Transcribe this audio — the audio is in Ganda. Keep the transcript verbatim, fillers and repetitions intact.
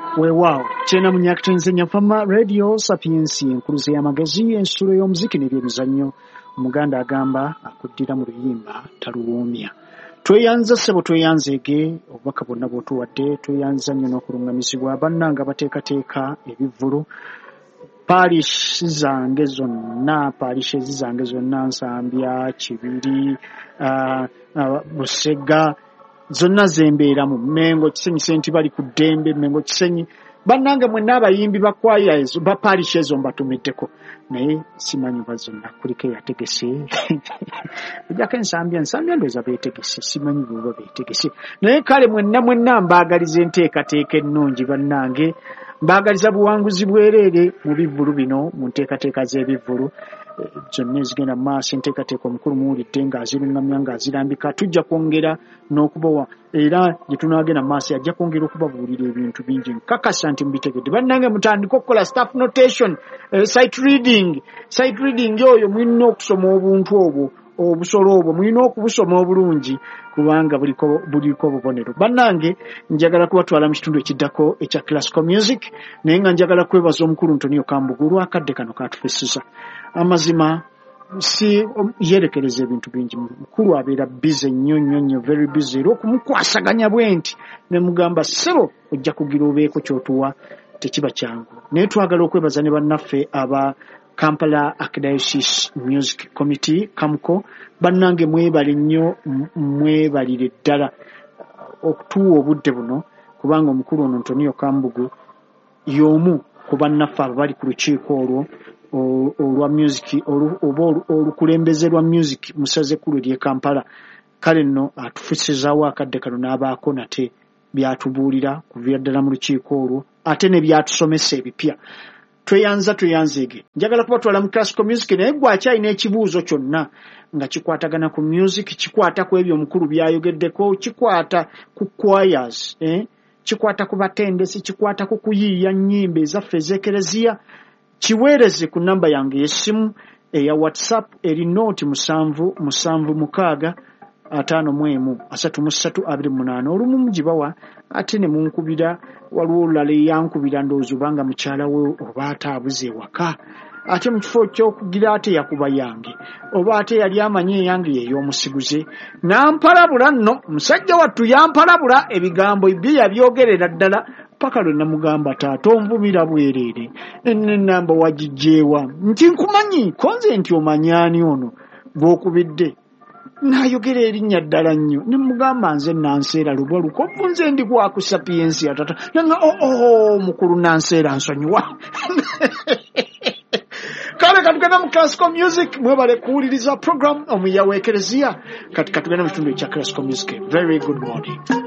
Weewaawo kyena munyakitenzenya fama radio sapiensi enkuluze y'amagezi ensulo y'omuziki n'ebyemizannyo omuganda agamba akuddira mu luyimba taluwoomya. Tweyanza ssebo tweyanzeege obubaka bwonna bw'otuwadde tweyanza nnyo n'okulungamizibwa bannanga bateekateeka ebivvulu paalish zange zonna paalishes zange zonna Nsambya Kibiri uh, uh, Busega zonna zembeeramu Mengo Kisenyi senti bali ku ddembe Mengo Kisenyi bannange mwenna abayimbi bakwaya ezo ba parish ezo mbatumiddeko naye simanyi bazonna kuliko yategese ejjako Nsambya Nsambya ndoza beetegese simanyi bwe beetegese naye kale mwenna mwenna mbaagaliza enteekateeka ennungi bannange mbaagaliza buwanguzi bwereere mu bivvulu bino mu nteekateeka z'ebivvulu zonna ezigenda mu maaso enteekateeka omukulu muwulidde ng'azirungamya ng'azirambika tujja kwongera n'okubawa era gye tunaagenda mu maaso ajja kwongera okubabuulira ebintu bingi nkakasa nti mubitegedde bannange mutandika okukola staff notation uh, sight reading sight reading oyo mulina okusoma obuntu obwo obusolo obwo mulina okubusoma obulungi kubanga buliko buliko obubonero bannange njagala kubatwala mu kitundu ekiddako ekya classical music naye nga njagala kwebaza omukulu Antonio Kambugulu akadde kano katufessiza amazima si um, yerekereza ebintu bingi mukulu abeera busy nnyo nnyo nnyo very busy era okumukwasaganya bwenti ne mugamba ssebo ojja kugira obeeko kyotuwa tekiba kyangu naye twagala okwebaza ne bannaffe aba Kampala Archdiocese Music Committee Kamco bannange mwebale nnyo mwebalire ddala okutuwa obudde buno kubanga omukulu ono Antonio Kambugu y'omu ku bannaffe abali ku lukiiko olwo olwa music oba olukulembeze lwa music musaze kulu ly'e Kampala kale nno atufisizaawo akadde kano n'abaako nate byatubuulira kuviira ddala mu lukiiko olwo ate ne byatusomesa ebipya tweyanza tweyanzeege njagala kubatwala mu classical music naye gwakyalina ekibuuzo kyonna nga kikwatagana ku music kikwata ku ebyo omukulu byayogeddeko kikwata ku choirs eh? kikwata ku batendesi kikwata ku kuyiiya nnyimba ezaffe ez'ekereziya kiweereze ku namba yange y'essimu eya WhatsApp eri nooti musanvu musanvu mukaaga ataano mu emu asatu mu ssatu abiri mu munaana olumu mugibawa ate ne munkubira waliwo olulala eyankubira ndowooza obanga mukyala we oba ataabuze ewaka ate mu kifo ky'okugira ate yakuba yange oba ate yali amanyi eyange y'ey'omusiguze nampalabula nno musajja wattu yampalabula ebigambo ebyo yabyogerera ddala paka lwe namugamba taata onvumira bwereere ennamba wagijjeewa nti nkumanyi konze nti omanyaani ono bw'okubidde n'ayogera erinnya ddala nnyo ne mugamba nze Nanseera Lubwaluko nze ndi ku Sapiensi ya tata nanga oh mukulu Nanseera nsonyiwa kale katugenda mu classical music mwebale kuwuliriza program omuya w'ekereziya kati katugenda mu kitundu ekya classical music very good morning.